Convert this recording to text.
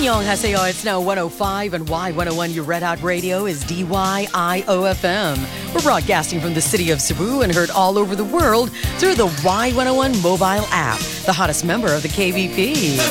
Annyeonghaseyo, it's now 105 and Y101, your Red Hot Radio is DYIOFM. We're broadcasting from the city of Cebu and heard all over the world through the Y101 mobile app, the hottest member of the KBP.